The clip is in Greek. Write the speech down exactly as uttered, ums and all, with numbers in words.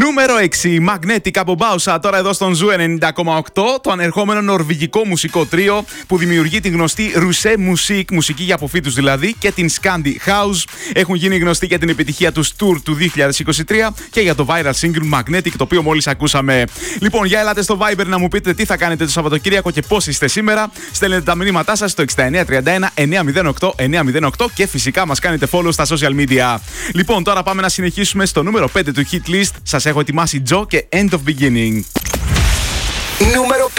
Νούμερο έξι. Magnetic από Bausa, τώρα εδώ στον Ζου ενενήντα κόμμα οκτώ. Το ανερχόμενο νορβηγικό μουσικό τρίο που δημιουργεί την γνωστή Ruse Musik, μουσική για αποφύτους δηλαδή, και την Scandi House. Έχουν γίνει γνωστοί για την επιτυχία τους tour του δύο χιλιάδες είκοσι τρία και για το viral single Magnetic, το οποίο μόλις ακούσαμε. Λοιπόν, για ελάτε στο Viber να μου πείτε τι θα κάνετε το Σαββατοκύριακο και πώς είστε σήμερα. Στέλνετε τα μηνύματά σας στο εξήντα εννέα τριάντα ένα εννιακόσια οκτώ εννιακόσια οκτώ και φυσικά μας κάνετε follow στα social media. Λοιπόν, τώρα πάμε να συνεχίσουμε στο νούμερο πέντε του hit list. Σας έχω ετοιμάσει Joe και End of Beginning. Νούμερο πέντε.